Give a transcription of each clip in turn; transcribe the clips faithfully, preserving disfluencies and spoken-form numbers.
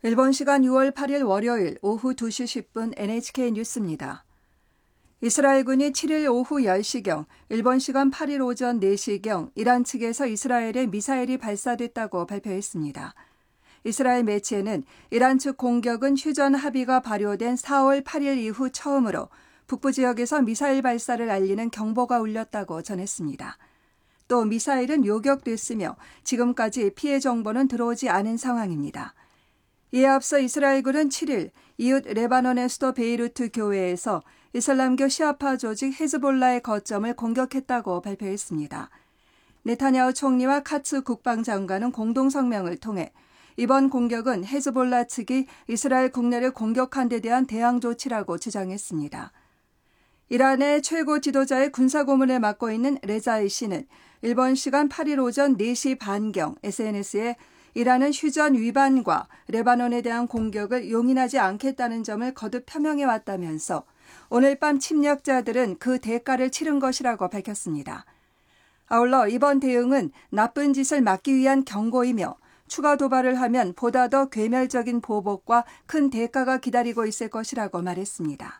일본 시간 유월 팔일 월요일 오후 두 시 십 분 엔에이치케이 뉴스입니다. 이스라엘군이 칠일 오후 열 시경, 일본 시간 팔일 오전 네 시경 이란 측에서 이스라엘에 미사일이 발사됐다고 발표했습니다. 이스라엘 매체는 이란 측 공격은 휴전 합의가 발효된 사월 팔일 이후 처음으로 북부 지역에서 미사일 발사를 알리는 경보가 울렸다고 전했습니다. 또 미사일은 요격됐으며 지금까지 피해 정보는 들어오지 않은 상황입니다. 이에 앞서 이스라엘군은 칠일 이웃 레바논의 수도 베이루트 교외에서 이슬람교 시아파 조직 헤즈볼라의 거점을 공격했다고 발표했습니다. 네타냐후 총리와 카츠 국방장관은 공동성명을 통해 이번 공격은 헤즈볼라 측이 이스라엘 국내를 공격한 데 대한 대항 조치라고 주장했습니다. 이란의 최고 지도자의 군사고문을 맡고 있는 레자이 씨는 일본 시간 팔일 오전 네 시 반경 에스엔에스에 이란은 휴전 위반과 레바논에 대한 공격을 용인하지 않겠다는 점을 거듭 표명해 왔다면서 오늘 밤 침략자들은 그 대가를 치른 것이라고 밝혔습니다. 아울러 이번 대응은 나쁜 짓을 막기 위한 경고이며 추가 도발을 하면 보다 더 괴멸적인 보복과 큰 대가가 기다리고 있을 것이라고 말했습니다.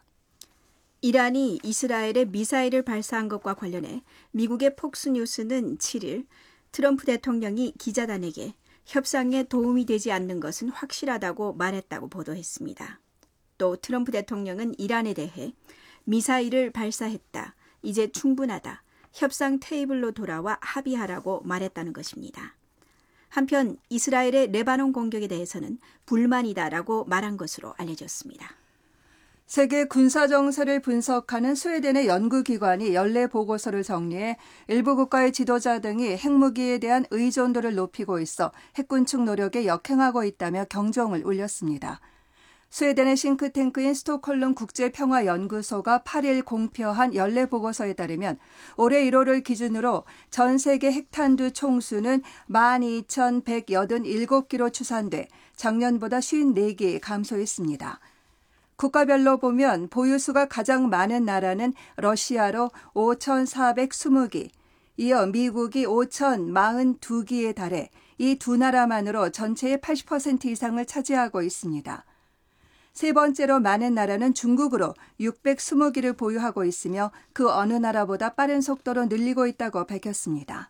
이란이 이스라엘에 미사일을 발사한 것과 관련해 미국의 폭스뉴스는 칠일 트럼프 대통령이 기자단에게 협상에 도움이 되지 않는 것은 확실하다고 말했다고 보도했습니다. 또 트럼프 대통령은 이란에 대해 미사일을 발사했다. 이제 충분하다. 협상 테이블로 돌아와 합의하라고 말했다는 것입니다. 한편 이스라엘의 레바논 공격에 대해서는 불만이다라고 말한 것으로 알려졌습니다. 세계 군사 정세를 분석하는 스웨덴의 연구기관이 연례 보고서를 정리해 일부 국가의 지도자 등이 핵무기에 대한 의존도를 높이고 있어 핵군축 노력에 역행하고 있다며 경종을 울렸습니다. 스웨덴의 싱크탱크인 스톡홀름 국제평화연구소가 팔일 공표한 연례 보고서에 따르면 올해 일월을 기준으로 전 세계 핵탄두 총수는 만 이천백팔십칠 기로 추산돼 작년보다 오십사 기 감소했습니다. 국가별로 보면 보유수가 가장 많은 나라는 러시아로 오천사백이십 기, 이어 미국이 오천사십이 기에 달해 이 두 나라만으로 전체의 팔십 퍼센트 이상을 차지하고 있습니다. 세 번째로 많은 나라는 중국으로 육백이십 기를 보유하고 있으며 그 어느 나라보다 빠른 속도로 늘리고 있다고 밝혔습니다.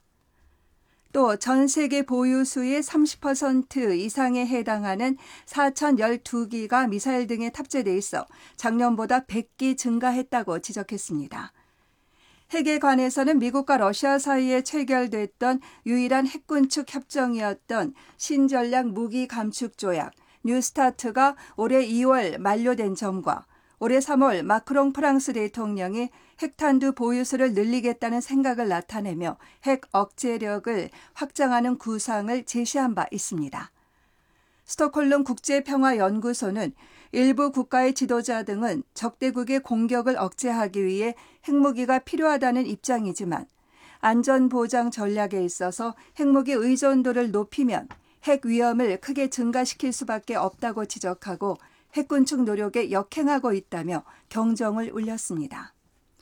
또 전 세계 보유수의 삼십 퍼센트 이상에 해당하는 사천십이 기가 미사일 등에 탑재돼 있어 작년보다 백 기 증가했다고 지적했습니다. 핵에 관해서는 미국과 러시아 사이에 체결됐던 유일한 핵군축 협정이었던 신전략 무기 감축 조약 뉴스타트가 올해 이월 만료된 점과 올해 삼월 마크롱 프랑스 대통령이 핵탄두 보유수를 늘리겠다는 생각을 나타내며 핵 억제력을 확장하는 구상을 제시한 바 있습니다. 스톡홀름 국제평화연구소는 일부 국가의 지도자 등은 적대국의 공격을 억제하기 위해 핵무기가 필요하다는 입장이지만 안전보장 전략에 있어서 핵무기 의존도를 높이면 핵 위험을 크게 증가시킬 수밖에 없다고 지적하고 핵군축 노력에 역행하고 있다며 경종을 울렸습니다.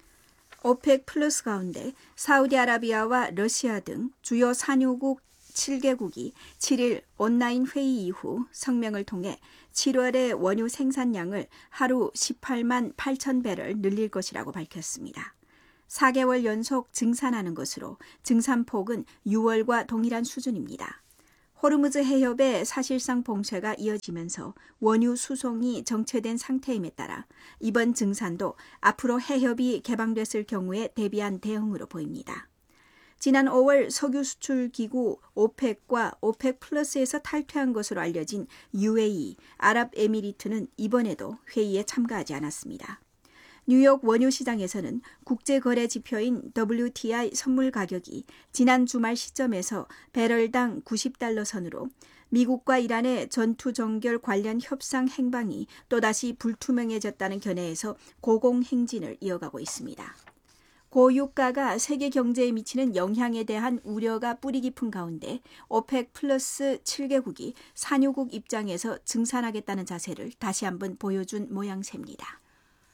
오펙 플러스 가운데 사우디아라비아와 러시아 등 주요 산유국 칠 개국이 칠일 온라인 회의 이후 성명을 통해 칠월의 원유 생산량을 하루 십팔만 팔천 배럴 늘릴 것이라고 밝혔습니다. 사 개월 연속 증산하는 것으로 증산폭은 유월과 동일한 수준입니다. 호르무즈 해협의 사실상 봉쇄가 이어지면서 원유 수송이 정체된 상태임에 따라 이번 증산도 앞으로 해협이 개방됐을 경우에 대비한 대응으로 보입니다. 지난 오월 석유 수출 기구 오펙과 오펙 플러스에서 탈퇴한 것으로 알려진 유에이이, 아랍에미리트는 이번에도 회의에 참가하지 않았습니다. 뉴욕 원유 시장에서는 국제거래 지표인 더블유티아이 선물 가격이 지난 주말 시점에서 배럴당 구십 달러 선으로 미국과 이란의 전투 정결 관련 협상 행방이 또다시 불투명해졌다는 견해에서 고공행진을 이어가고 있습니다. 고유가가 세계 경제에 미치는 영향에 대한 우려가 뿌리 깊은 가운데 오펙 플러스 칠 개국이 산유국 입장에서 증산하겠다는 자세를 다시 한번 보여준 모양새입니다.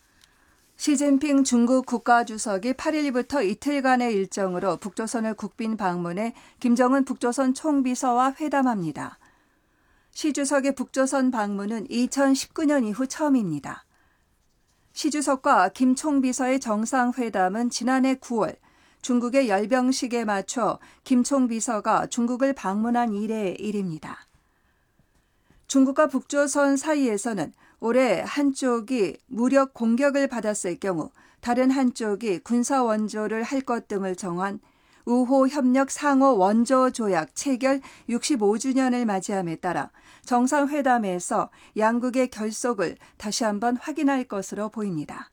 시진핑 중국 국가주석이 팔일부터 이틀간의 일정으로 북조선을 국빈 방문해 김정은 북조선 총비서와 회담합니다. 시 주석의 북조선 방문은 이천십구 년 이후 처음입니다. 시 주석과 김 총비서의 정상회담은 지난해 구월 중국의 열병식에 맞춰 김 총비서가 중국을 방문한 이래의 일입니다. 중국과 북조선 사이에서는 올해 한쪽이 무력 공격을 받았을 경우 다른 한쪽이 군사 원조를 할 것 등을 정한 우호 협력 상호 원조 조약 체결 육십오 주년을 맞이함에 따라 정상회담에서 양국의 결속을 다시 한번 확인할 것으로 보입니다.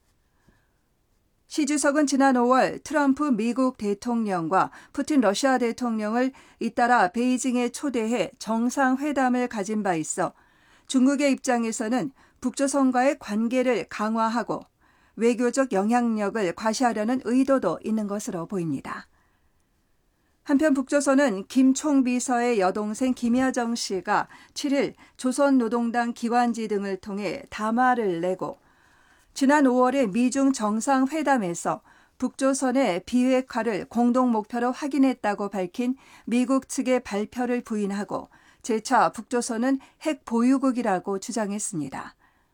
시 주석은 지난 오월 트럼프 미국 대통령과 푸틴 러시아 대통령을 잇따라 베이징에 초대해 정상회담을 가진 바 있어 중국의 입장에서는 북조선과의 관계를 강화하고 외교적 영향력을 과시하려는 의도도 있는 것으로 보입니다. 한편 북조선은 김 총비서의 여동생 김여정 씨가 칠 일 조선노동당 기관지 등을 통해 담화를 내고 지난 오월에 미중 정상회담에서 북조선의 비핵화를 공동 목표로 확인했다고 밝힌 미국 측의 발표를 부인하고 재차 북조선은 핵 보유국이라고 주장했습니다.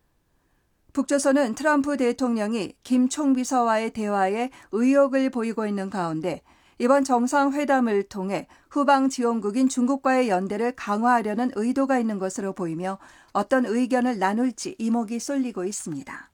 북조선은 트럼프 대통령이 김 총비서와의 대화에 의욕을 보이고 있는 가운데 이번 정상회담을 통해 후방 지원국인 중국과의 연대를 강화하려는 의도가 있는 것으로 보이며 어떤 의견을 나눌지 이목이 쏠리고 있습니다.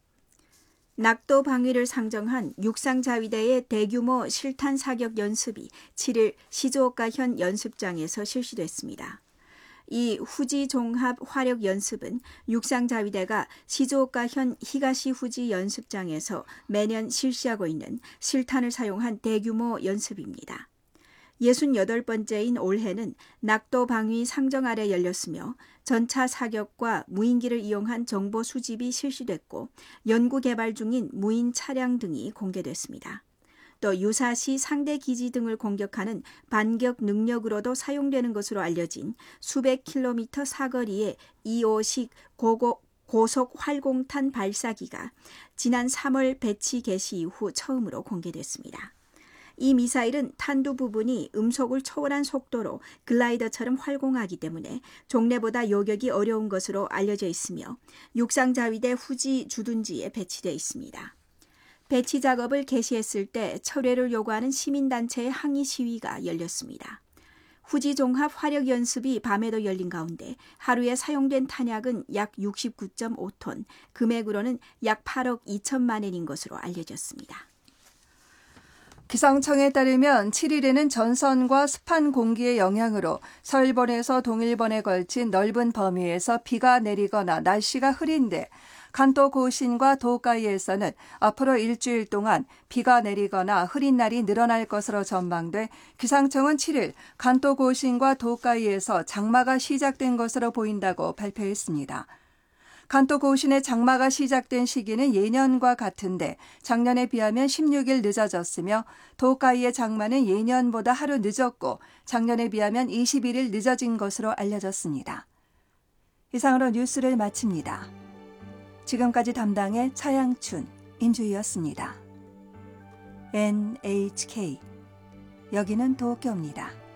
낙도 방위를 상정한 육상자위대의 대규모 실탄 사격 연습이 칠 일 시즈오카현 연습장에서 실시됐습니다. 이 후지 종합 화력 연습은 육상자위대가 시즈오카현 히가시 후지 연습장에서 매년 실시하고 있는 실탄을 사용한 대규모 연습입니다. 예순여덟 번째인 올해는 낙도 방위 상정 아래 열렸으며 전차 사격과 무인기를 이용한 정보 수집이 실시됐고 연구 개발 중인 무인 차량 등이 공개됐습니다. 또 유사시 상대 기지 등을 공격하는 반격 능력으로도 사용되는 것으로 알려진 수백 킬로미터 사거리의 이호식 고고, 고속 활공탄 발사기가 지난 삼월 배치 개시 이후 처음으로 공개됐습니다. 이 미사일은 탄두 부분이 음속을 초월한 속도로 글라이더처럼 활공하기 때문에 종래보다 요격이 어려운 것으로 알려져 있으며 육상자위대 후지 주둔지에 배치되어 있습니다. 배치 작업을 개시했을 때 철회를 요구하는 시민단체의 항의 시위가 열렸습니다. 후지 종합 화력 연습이 밤에도 열린 가운데 하루에 사용된 탄약은 약 육십구 점 오 톤, 금액으로는 약 팔억 이천만 엔인 것으로 알려졌습니다. 기상청에 따르면 칠 일에는 전선과 습한 공기의 영향으로 서일본에서 동일본에 걸친 넓은 범위에서 비가 내리거나 날씨가 흐린데 간토 고신과 도카이에서는 앞으로 일주일 동안 비가 내리거나 흐린 날이 늘어날 것으로 전망돼 기상청은 칠 일 간토 고신과 도카이에서 장마가 시작된 것으로 보인다고 발표했습니다. 간토 고신의 장마가 시작된 시기는 예년과 같은데 작년에 비하면 십육 일 늦어졌으며 도카이의 장마는 예년보다 하루 늦었고 작년에 비하면 이십일 일 늦어진 것으로 알려졌습니다. 이상으로 뉴스를 마칩니다. 지금까지 담당의 차양춘, 임주희였습니다. 엔에이치케이, 여기는 도쿄입니다.